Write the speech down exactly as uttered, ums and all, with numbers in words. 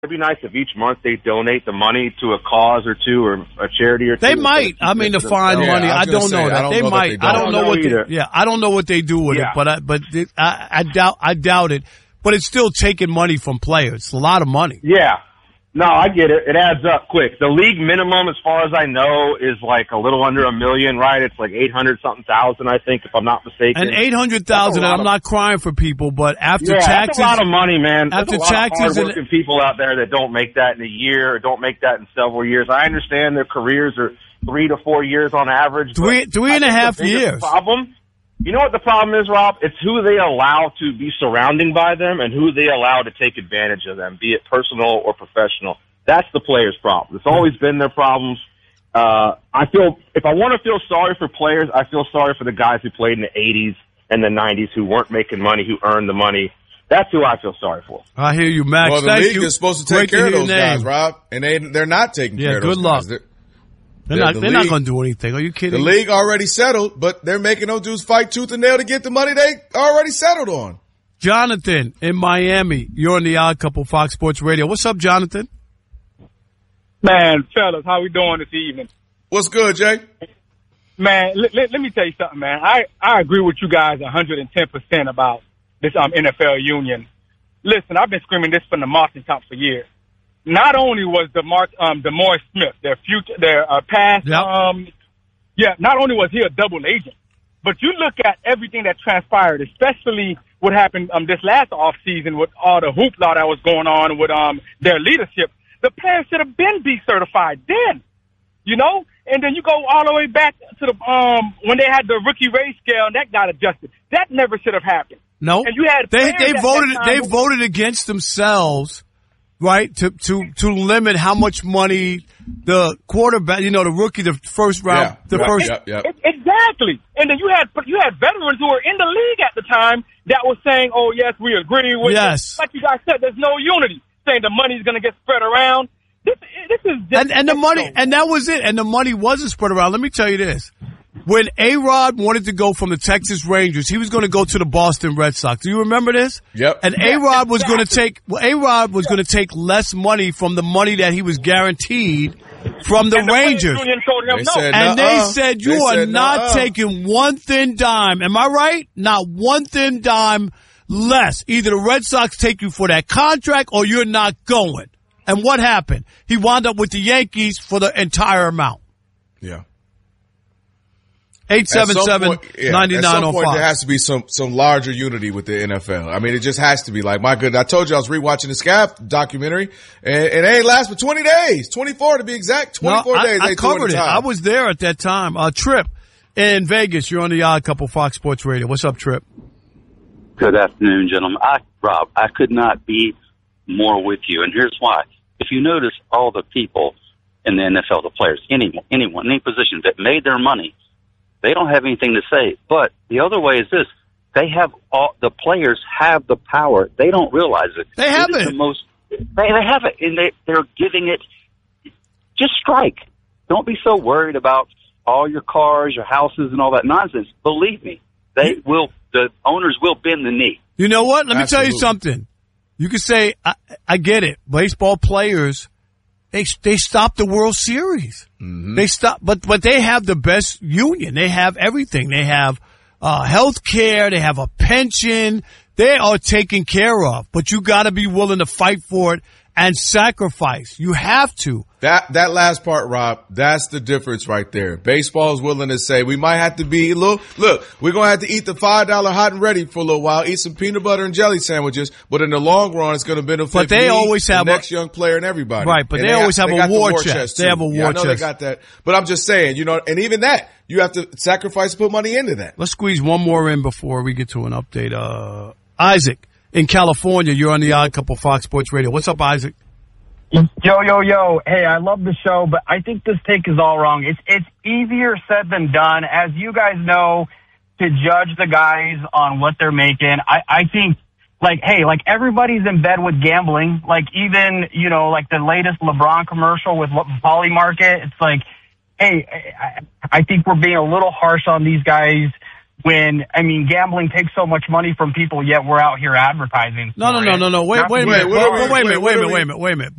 It'd be nice if each month they donate the money to a cause or two or a charity or two. They might. I mean, to find yeah, money. I, I don't say, know that. I don't they know might. That they I don't know, I don't what. know They, yeah, I don't know what they do with yeah. it, but I, but it, I, I doubt. I doubt it. But it's still taking money from players. It's a lot of money. Yeah. No, I get it. It adds up quick. The league minimum, as far as I know, is like a little under a million, right? It's like eight hundred something thousand, I think, if I'm not mistaken. And eight hundred thousand. And I'm of, not crying for people, but after yeah, taxes, that's a lot of money, man. After There's a lot taxes, of hardworking people out there that don't make that in a year or don't make that in several years. I understand their careers are three to four years on average. Three, three and a half years. Problem. You know what the problem is, Rob? It's who they allow to be surrounding by them and who they allow to take advantage of them, be it personal or professional. That's the players' problem. It's always been their problems. Uh, I feel if I want to feel sorry for players, I feel sorry for the guys who played in the eighties and the nineties who weren't making money, who earned the money. That's who I feel sorry for. I hear you, Max. Well, the Thank league you. is supposed to take Great care to of those name. guys, Rob, and they they're not taking yeah, care of those good luck. guys. They're, They're, they're not. the They're league, not going to do anything. Are you kidding? The league already settled, but they're making those dudes fight tooth and nail to get the money they already settled on. Jonathan in Miami. You're on the Odd Couple Fox Sports Radio. What's up, Jonathan? Man, fellas, how we doing this evening? What's good, Jay? Man, let, let, let me tell you something, man. I, I agree with you guys one hundred ten percent about this um N F L union. Listen, I've been screaming this from the mountaintop for years. Not only was the Mark um DeMaurice Smith, their future, their uh, past, yep. um, yeah, not only was he a double agent, but you look at everything that transpired, especially what happened um this last off season with all the hoopla that was going on with um their leadership. The players should have been decertified then, you know? And then you go all the way back to the um when they had the rookie raise scale and that got adjusted. That never should have happened. No. And you had they they voted they who, voted against themselves, right? To to to limit how much money the quarterback, you know, the rookie, the first round, yeah, the yeah, first yeah, yeah. It, exactly. And then you had you had veterans who were in the league at the time that was saying, "Oh yes, we agree with yes." It. Like you guys said, there's no unity. Saying the money's going to get spread around. This, this is just and, and the money, and that was it. And the money wasn't spread around. Let me tell you this: when A-Rod wanted to go from the Texas Rangers, he was going to go to the Boston Red Sox. Do you remember this? Yep. And A-Rod was going to take well, A-Rod was going to take less money from the money that he was guaranteed from the, and the Rangers. Union told him They no. said, And nuh-uh. they said you They are said, not nuh-uh. taking one thin dime. Am I right? Not one thin dime less. Either the Red Sox take you for that contract or you're not going. And what happened? He wound up with the Yankees for the entire amount. Yeah. eight seven seven, nine nine At some oh point, five. there has to be some, some larger unity with the N F L. I mean, it just has to be. Like, my goodness, I told you I was rewatching the Scaff documentary, and, and it ain't last for twenty days. twenty-four to be exact. twenty-four no, days. I, I they threw in covered the it. towel. I was there at that time. Uh, Trip in Vegas. You're on the Odd Couple Fox Sports Radio. What's up, Trip? Good afternoon, gentlemen. I, Rob, I could not be more with you, and here's why. If you notice all the people in the N F L, the players, anyone, anyone, any position that made their money, they don't have anything to say. But the other way is this. They have all, the players have the power. They don't realize it. They have it. Is it. The most, they, they have it, and they, they're giving it. Just strike. Don't be so worried about all your cars, your houses, and all that nonsense. Believe me, they will. The owners will bend the knee. You know what? Let me Absolutely. tell you something. You can say, I, I get it. Baseball players, they they stopped the World Series. Mm-hmm. They stop, but but they have the best union. They have everything. They have uh, health care. They have a pension. They are taken care of. But you got to be willing to fight for it and sacrifice. You have to. That that last part, Rob, that's the difference right there. Baseball is willing to say we might have to be a little. Look, we're gonna have to eat the five dollar hot and ready for a little while, eat some peanut butter and jelly sandwiches, but in the long run, it's gonna benefit. But they me, always have the a- next young player and everybody. Right, but And they always have they a got the war chest. They too. have a Yeah, war I know chest. they got that. But I'm just saying, you know, and even that, you have to sacrifice to put money into that. Let's squeeze one more in before we get to an update. Uh, Isaac in California, you're on the Odd Couple Fox Sports Radio. What's up, Isaac? Yo, yo, yo. Hey, I love the show, but I think this take is all wrong. It's it's easier said than done. As you guys know, to judge the guys on what they're making, I, I think, like, hey, like, everybody's in bed with gambling. Like, even, you know, like the latest LeBron commercial with Poly Market, it's like, hey, I, I think we're being a little harsh on these guys when, I mean, gambling takes so much money from people, yet we're out here advertising. No, no, no, no, no. Wait, wait a Wait, minute. what are we- Wait, wait a minute. wait, Wait a what minute. are we- Wait a minute. Wait a minute.